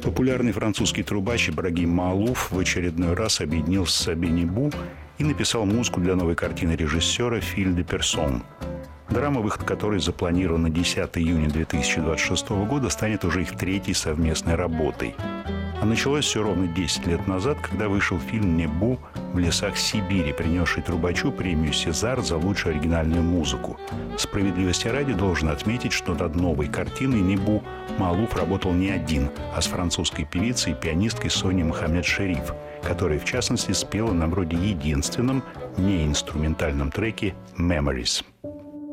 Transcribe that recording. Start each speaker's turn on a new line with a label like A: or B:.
A: Популярный французский трубач Ибрагим Маалуф в очередной раз объединился с Саби Небу и написал музыку для новой картины режиссера «Филь де Персон». Драма, выход которой запланирован на 10 июня 2026 года, станет уже их третьей совместной работой. А началось все ровно 10 лет назад, когда вышел фильм «Небу в лесах Сибири», принесший трубачу премию «Сезар» за лучшую оригинальную музыку. Справедливости ради должен отметить, что над новой картиной «Небу» Маалуф работал не один, а с французской певицей и пианисткой Соней Мохаммед Шериф, которая, в частности, спела на вроде единственном неинструментальном треке «Memories».